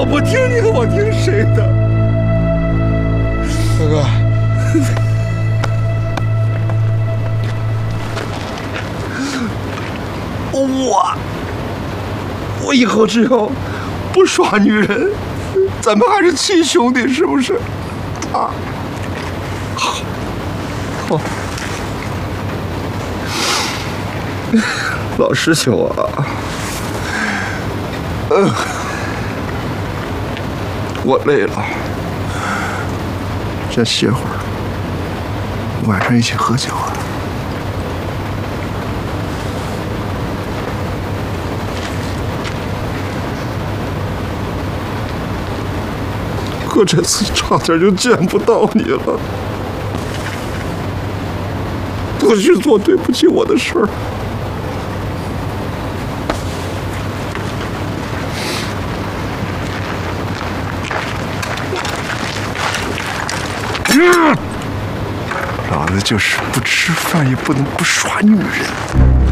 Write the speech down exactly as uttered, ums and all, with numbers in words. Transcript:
不听你的，我听谁的？ 大哥， 我我以后只要不耍女人，咱们还是亲兄弟，是不是？啊，好，好，老师兄啊，嗯，我累了，先歇会儿，晚上一起喝酒啊。我这次差点就见不到你了，不许做对不起我的事儿。老子就是不吃饭也不能不耍女人。